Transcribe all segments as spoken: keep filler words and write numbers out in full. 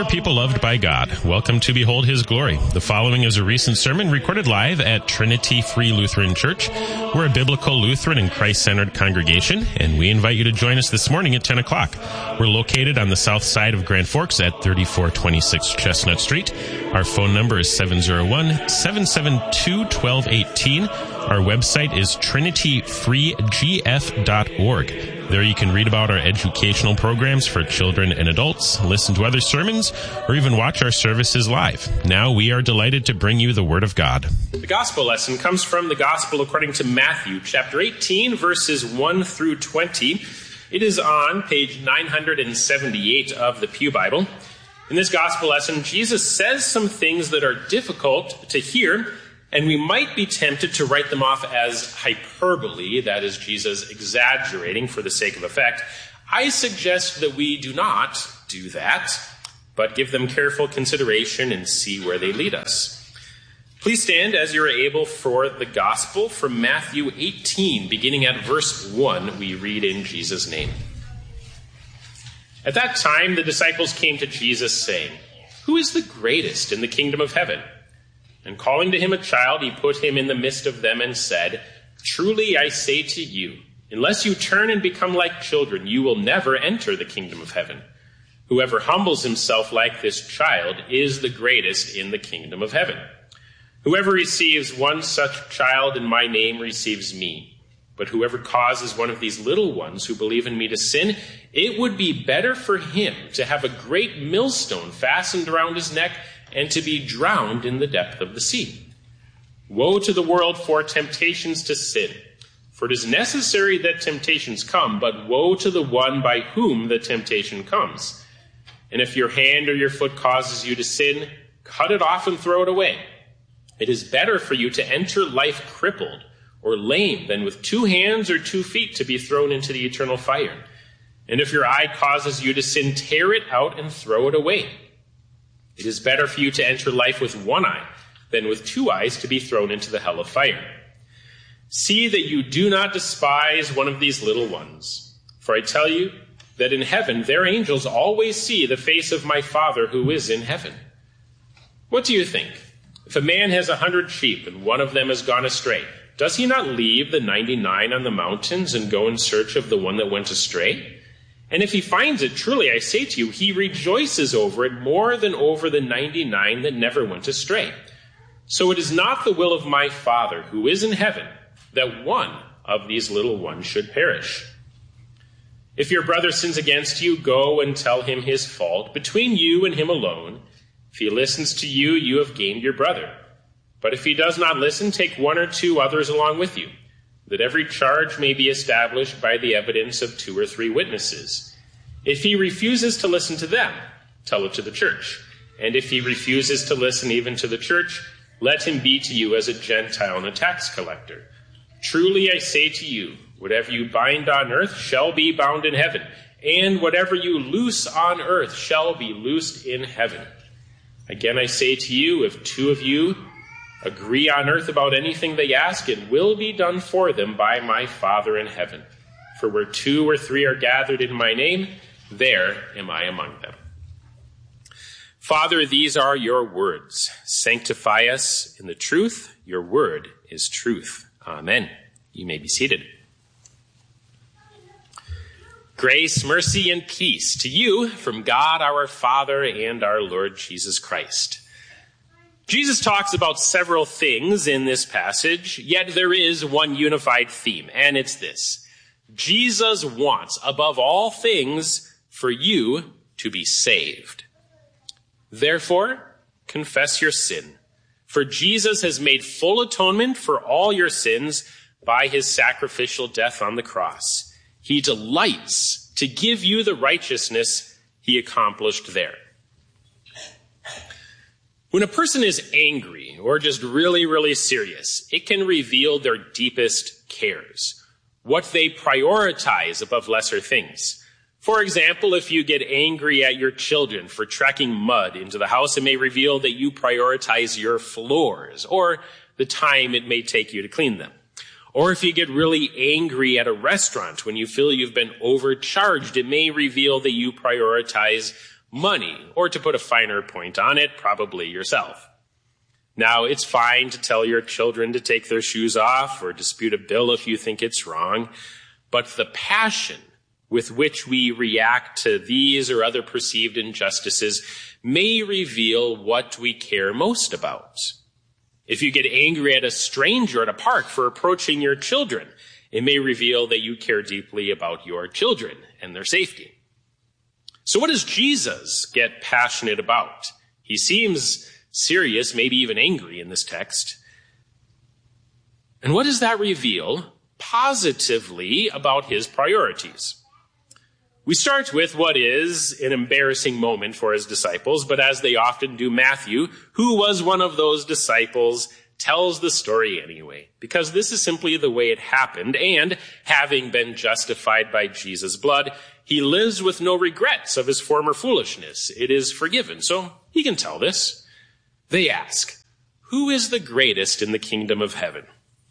people loved by God, welcome to Behold His Glory. The following is a recent sermon recorded live at Trinity Free Lutheran Church. We're a biblical Lutheran and Christ-centered congregation, and we invite you to join us this morning at ten o'clock. We're located on the south side of Grand Forks at thirty-four twenty-six Chestnut Street. Our phone number is seven oh one, seven seven two, one two one eight. Our website is trinity free g f dot org. There you can read about our educational programs for children and adults, listen to other sermons, or even watch our services live. Now we are delighted to bring you the Word of God. The Gospel lesson comes from the Gospel according to Matthew, chapter eighteen, verses one through twenty. It is on page nine hundred seventy-eight of the Pew Bible. In this Gospel lesson, Jesus says some things that are difficult to hear, and we might be tempted to write them off as hyperbole, that is, Jesus exaggerating for the sake of effect. I suggest that we do not do that, but give them careful consideration and see where they lead us. Please stand as you are able for the Gospel from Matthew eighteen, beginning at verse one, we read in Jesus' name. At that time, the disciples came to Jesus, saying, "Who is the greatest in the kingdom of heaven?" And calling to him a child, he put him in the midst of them and said, "Truly I say to you, unless you turn and become like children, you will never enter the kingdom of heaven. Whoever humbles himself like this child is the greatest in the kingdom of heaven. Whoever receives one such child in my name receives me. But whoever causes one of these little ones who believe in me to sin, it would be better for him to have a great millstone fastened around his neck and to be drowned in the depth of the sea. Woe to the world for temptations to sin, for it is necessary that temptations come, but woe to the one by whom the temptation comes. And if your hand or your foot causes you to sin, cut it off and throw it away. It is better for you to enter life crippled or lame than with two hands or two feet to be thrown into the eternal fire. And if your eye causes you to sin, tear it out and throw it away. It is better for you to enter life with one eye than with two eyes to be thrown into the hell of fire. See that you do not despise one of these little ones. For I tell you that in heaven their angels always see the face of my Father who is in heaven. What do you think? If a man has a hundred sheep and one of them has gone astray, does he not leave the ninety-nine on the mountains and go in search of the one that went astray? And if he finds it, truly I say to you, he rejoices over it more than over the ninety-nine that never went astray. So it is not the will of my Father who is in heaven that one of these little ones should perish. If your brother sins against you, go and tell him his fault between you and him alone. If he listens to you, you have gained your brother. But if he does not listen, take one or two others along with you, that every charge may be established by the evidence of two or three witnesses. If he refuses to listen to them, tell it to the church. And if he refuses to listen even to the church, let him be to you as a Gentile and a tax collector. Truly I say to you, whatever you bind on earth shall be bound in heaven, and whatever you loose on earth shall be loosed in heaven. Again I say to you, if two of you agree on earth about anything they ask, it will be done for them by my Father in heaven. For where two or three are gathered in my name, there am I among them. Father, these are your words. Sanctify us in the truth. Your word is truth. Amen. You may be seated. Grace, mercy, and peace to you from God our Father and our Lord Jesus Christ. Jesus talks about several things in this passage, yet there is one unified theme, and it's this. Jesus wants, above all things, for you to be saved. Therefore, confess your sin, for Jesus has made full atonement for all your sins by his sacrificial death on the cross. He delights to give you the righteousness he accomplished there. When a person is angry or just really, really serious, it can reveal their deepest cares, what they prioritize above lesser things. For example, if you get angry at your children for trekking mud into the house, it may reveal that you prioritize your floors or the time it may take you to clean them. Or if you get really angry at a restaurant when you feel you've been overcharged, it may reveal that you prioritize money, or to put a finer point on it, probably yourself. Now, it's fine to tell your children to take their shoes off or dispute a bill if you think it's wrong, but the passion with which we react to these or other perceived injustices may reveal what we care most about. If you get angry at a stranger at a park for approaching your children, it may reveal that you care deeply about your children and their safety. So what does Jesus get passionate about? He seems serious, maybe even angry in this text. And what does that reveal positively about his priorities? We start with what is an embarrassing moment for his disciples, but as they often do, Matthew, who was one of those disciples, tells the story anyway, because this is simply the way it happened, and having been justified by Jesus' blood, he lives with no regrets of his former foolishness. It is forgiven, so he can tell this. They ask, who is the greatest in the kingdom of heaven?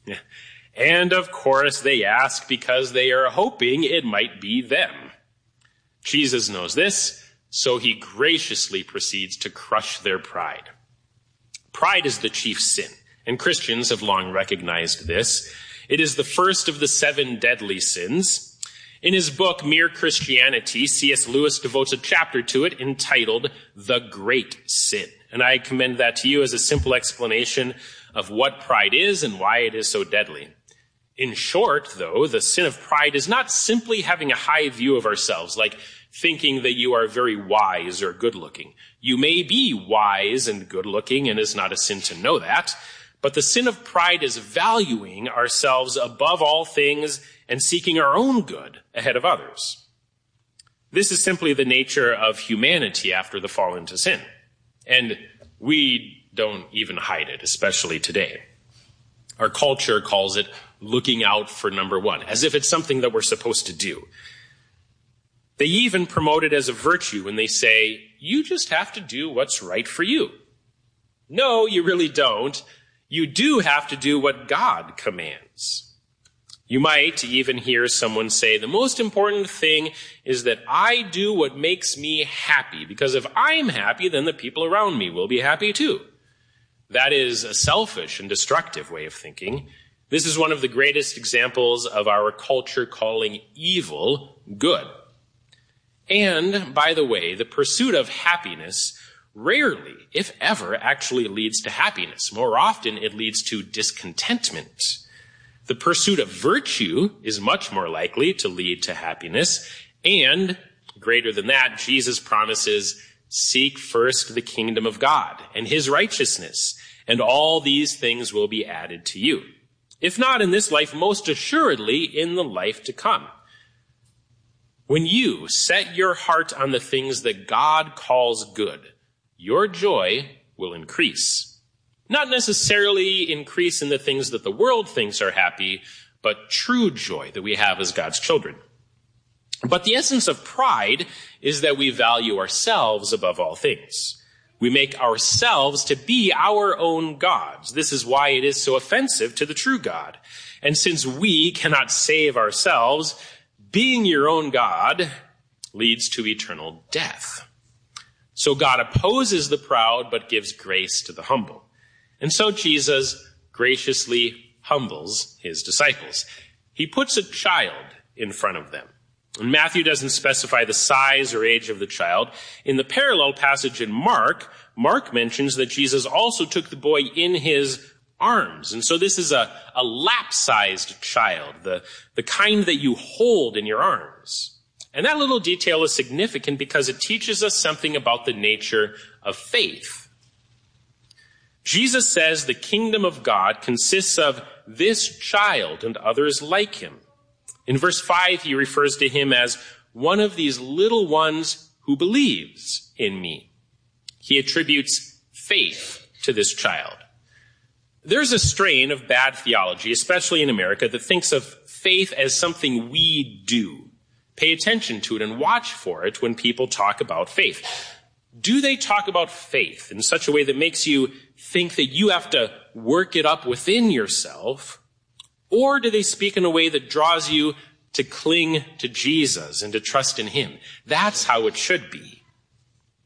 And of course they ask because they are hoping it might be them. Jesus knows this, so he graciously proceeds to crush their pride. Pride is the chief sin, and Christians have long recognized this. It is the first of the seven deadly sins. In his book, Mere Christianity, C S Lewis devotes a chapter to it entitled The Great Sin. And I commend that to you as a simple explanation of what pride is and why it is so deadly. In short, though, the sin of pride is not simply having a high view of ourselves, like thinking that you are very wise or good-looking. You may be wise and good-looking, and it's not a sin to know that, but the sin of pride is valuing ourselves above all things and seeking our own good ahead of others. This is simply the nature of humanity after the fall into sin, and we don't even hide it, especially today. Our culture calls it looking out for number one, as if it's something that we're supposed to do. They even promote it as a virtue when they say, you just have to do what's right for you. No, you really don't. You do have to do what God commands. You might even hear someone say, the most important thing is that I do what makes me happy, because if I'm happy, then the people around me will be happy too. That is a selfish and destructive way of thinking. This is one of the greatest examples of our culture calling evil good. And, by the way, the pursuit of happiness rarely, if ever, actually leads to happiness. More often, it leads to discontentment. The pursuit of virtue is much more likely to lead to happiness. And, greater than that, Jesus promises, seek first the kingdom of God and his righteousness, and all these things will be added to you. If not in this life, most assuredly in the life to come. When you set your heart on the things that God calls good, your joy will increase. Not necessarily increase in the things that the world thinks are happy, but true joy that we have as God's children. But the essence of pride is that we value ourselves above all things. We make ourselves to be our own gods. This is why it is so offensive to the true God. And since we cannot save ourselves, being your own God leads to eternal death. So God opposes the proud, but gives grace to the humble. And so Jesus graciously humbles his disciples. He puts a child in front of them. And Matthew doesn't specify the size or age of the child. In the parallel passage in Mark, Mark mentions that Jesus also took the boy in his arms. And so this is a, a lap-sized child, the, the kind that you hold in your arms. And that little detail is significant because it teaches us something about the nature of faith. Jesus says the kingdom of God consists of this child and others like him. In verse five, he refers to him as one of these little ones who believes in me. He attributes faith to this child. There's a strain of bad theology, especially in America, that thinks of faith as something we do. Pay attention to it and watch for it when people talk about faith. Do they talk about faith in such a way that makes you think that you have to work it up within yourself? Or do they speak in a way that draws you to cling to Jesus and to trust in him? That's how it should be.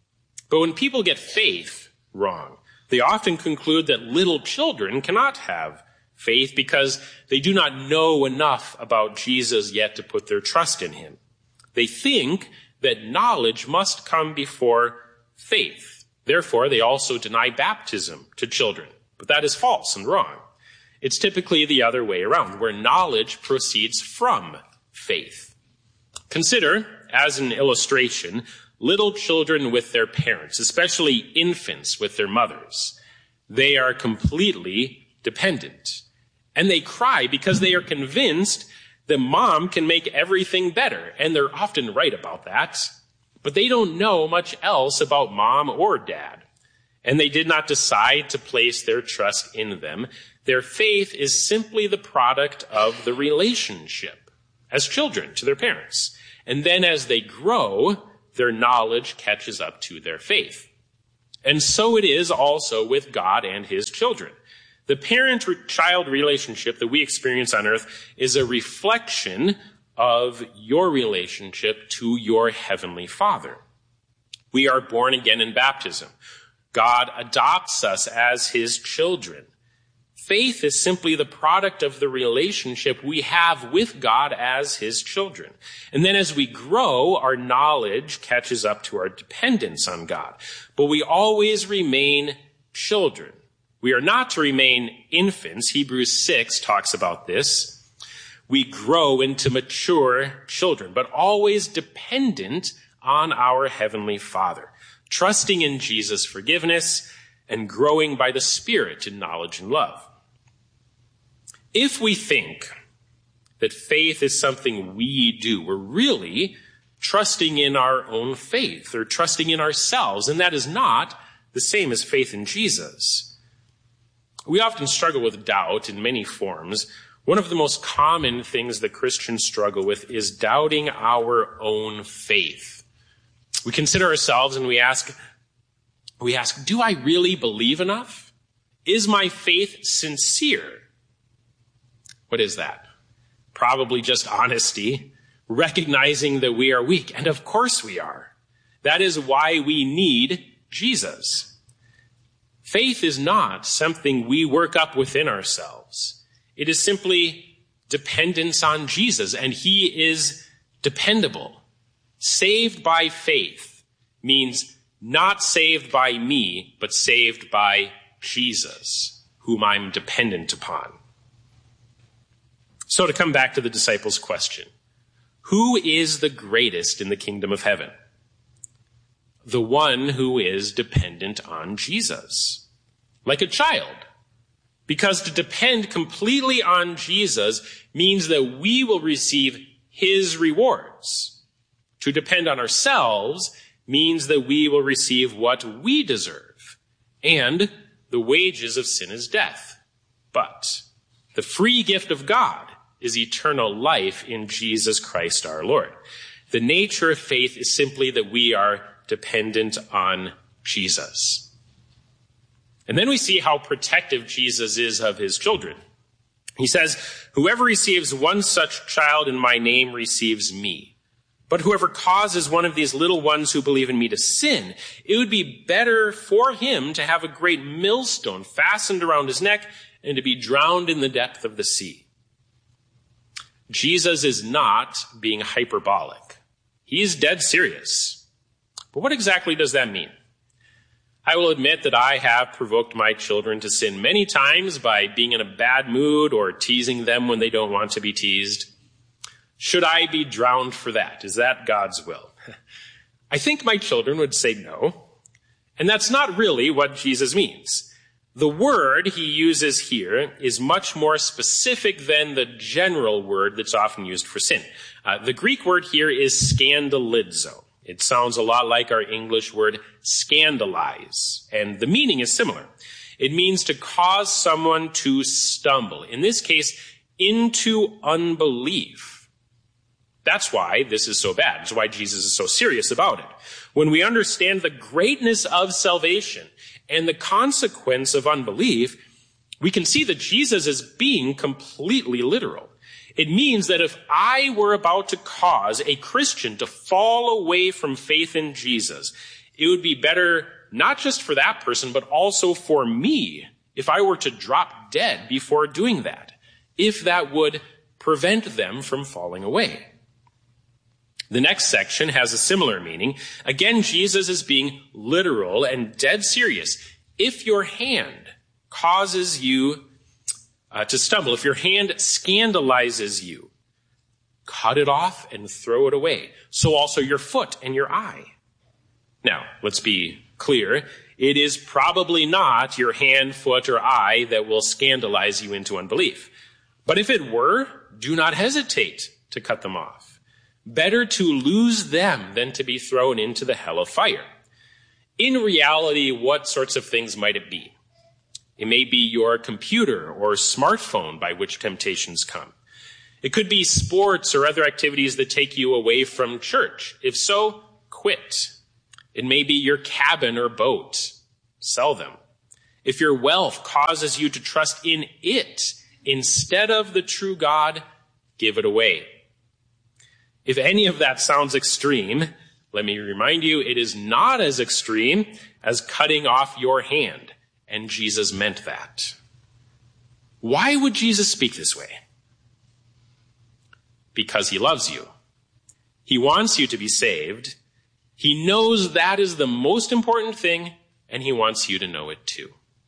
But when people get faith wrong, they often conclude that little children cannot have faith because they do not know enough about Jesus yet to put their trust in him. They think that knowledge must come before faith. Therefore, they also deny baptism to children. But that is false and wrong. It's typically the other way around, where knowledge proceeds from faith. Consider, as an illustration, little children with their parents, especially infants with their mothers. They are completely dependent. And they cry because they are convinced that mom can make everything better. And they're often right about that. But they don't know much else about mom or dad. And they did not decide to place their trust in them. Their faith is simply the product of the relationship as children to their parents. And then as they grow, their knowledge catches up to their faith. And so it is also with God and his children. The parent-child relationship that we experience on earth is a reflection of your relationship to your heavenly Father. We are born again in baptism. God adopts us as his children. Faith is simply the product of the relationship we have with God as his children. And then as we grow, our knowledge catches up to our dependence on God. But we always remain children. We are not to remain infants. Hebrews six talks about this. We grow into mature children, but always dependent on our heavenly Father, trusting in Jesus' forgiveness and growing by the Spirit in knowledge and love. If we think that faith is something we do, we're really trusting in our own faith or trusting in ourselves, and that is not the same as faith in Jesus. We often struggle with doubt in many forms. One of the most common things that Christians struggle with is doubting our own faith. We consider ourselves and we ask, we ask, do I really believe enough? Is my faith sincere? What is that? Probably just honesty, recognizing that we are weak. And of course we are. That is why we need Jesus. Faith is not something we work up within ourselves. It is simply dependence on Jesus, and he is dependable. Saved by faith means not saved by me, but saved by Jesus, whom I'm dependent upon. So to come back to the disciples' question, who is the greatest in the kingdom of heaven? The one who is dependent on Jesus, like a child. Because to depend completely on Jesus means that we will receive his rewards. To depend on ourselves means that we will receive what we deserve. And the wages of sin is death. But the free gift of God is eternal life in Jesus Christ our Lord. The nature of faith is simply that we are dependent on Jesus. And then we see how protective Jesus is of his children. He says, whoever receives one such child in my name receives me. But whoever causes one of these little ones who believe in me to sin, it would be better for him to have a great millstone fastened around his neck and to be drowned in the depth of the sea. Jesus is not being hyperbolic. He is dead serious. But what exactly does that mean? I will admit that I have provoked my children to sin many times by being in a bad mood or teasing them when they don't want to be teased. Should I be drowned for that? Is that God's will? I think my children would say no. And that's not really what Jesus means. The word he uses here is much more specific than the general word that's often used for sin. Uh, the Greek word here is scandalizo. It sounds a lot like our English word scandalize, and the meaning is similar. It means to cause someone to stumble, in this case, into unbelief. That's why this is so bad. That's why Jesus is so serious about it. When we understand the greatness of salvation and the consequence of unbelief, we can see that Jesus is being completely literal. It means that if I were about to cause a Christian to fall away from faith in Jesus, It would be better not just for that person, but also for me if I were to drop dead before doing that, if that would prevent them from falling away. The next section has a similar meaning. Again, Jesus is being literal and dead serious. If your hand causes you uh, to stumble, if your hand scandalizes you, cut it off and throw it away. So also your foot and your eye. Now, let's be clear. It is probably not your hand, foot, or eye that will scandalize you into unbelief. But if it were, do not hesitate to cut them off. Better to lose them than to be thrown into the hell of fire. In reality, what sorts of things might it be? It may be your computer or smartphone by which temptations come. It could be sports or other activities that take you away from church. If so, quit. It may be your cabin or boat. Sell them. If your wealth causes you to trust in it instead of the true God, give it away. If any of that sounds extreme, let me remind you, it is not as extreme as cutting off your hand, and Jesus meant that. Why would Jesus speak this way? Because he loves you. He wants you to be saved. He knows that is the most important thing, and he wants you to know it too.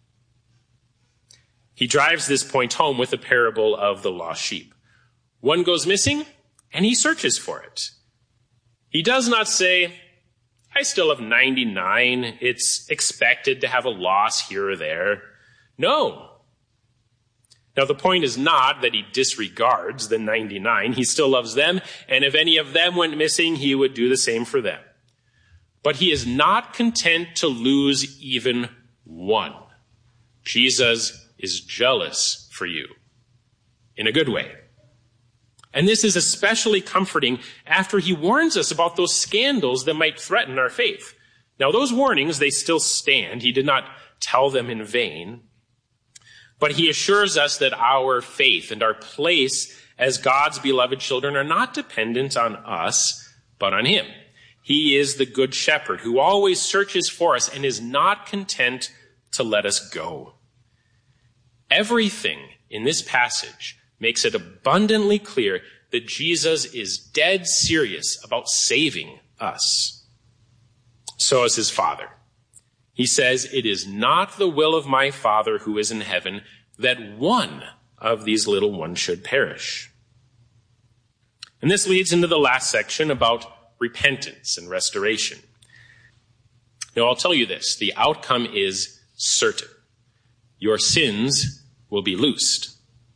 He drives this point home with the parable of the lost sheep. One goes missing, and he searches for it. He does not say, I still have ninety-nine. It's expected to have a loss here or there. No. Now, the point is not that he disregards the ninety-nine. He still loves them, and if any of them went missing, he would do the same for them. But he is not content to lose even one. Jesus is jealous for you in a good way. And this is especially comforting after he warns us about those scandals that might threaten our faith. Now, those warnings, they still stand. He did not tell them in vain. But he assures us that our faith and our place as God's beloved children are not dependent on us, but on him. He is the good shepherd who always searches for us and is not content to let us go. Everything in this passage makes it abundantly clear that Jesus is dead serious about saving us. So is his Father. He says, it is not the will of my Father who is in heaven that one of these little ones should perish. And this leads into the last section about repentance and restoration. Now, I'll tell you this. The outcome is certain. Your sins will be loosed.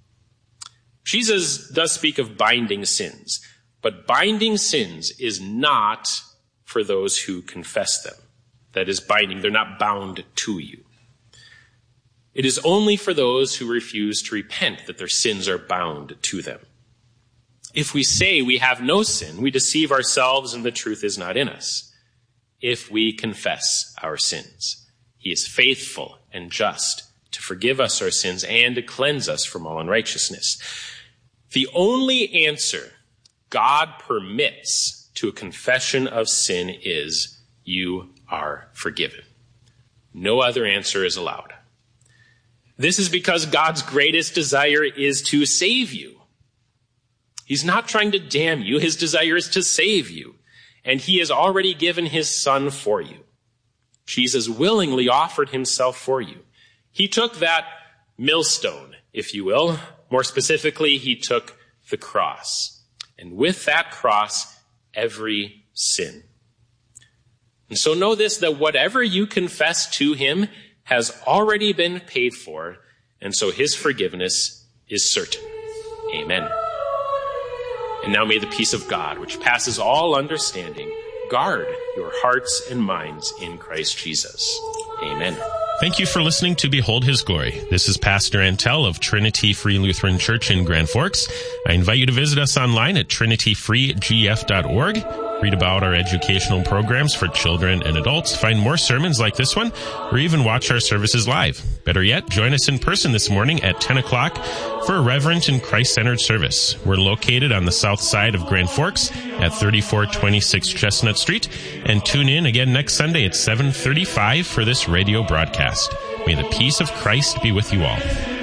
Jesus does speak of binding sins, but binding sins is not for those who confess them. That is binding. They're not bound to you. It is only for those who refuse to repent that their sins are bound to them. If we say we have no sin, we deceive ourselves and the truth is not in us. If we confess our sins, he is faithful and just to forgive us our sins and to cleanse us from all unrighteousness. The only answer God permits to a confession of sin is, you are forgiven. No other answer is allowed. This is because God's greatest desire is to save you. He's not trying to damn you. His desire is to save you. And he has already given his son for you. Jesus willingly offered himself for you. He took that millstone, if you will. More specifically, he took the cross. And with that cross, every sin. And so know this, that whatever you confess to him has already been paid for, and so his forgiveness is certain. Amen. And now may the peace of God, which passes all understanding, guard your hearts and minds in Christ Jesus. Amen. Thank you for listening to Behold His Glory. This is Pastor Antel of Trinity Free Lutheran Church in Grand Forks. I invite you to visit us online at trinity free g f dot org. Read about our educational programs for children and adults, find more sermons like this one, or even watch our services live. Better yet, join us in person this morning at ten o'clock for a reverent and Christ-centered service. We're located on the south side of Grand Forks at thirty-four twenty-six Chestnut Street, and tune in again next Sunday at seven thirty-five for this radio broadcast. May the peace of Christ be with you all.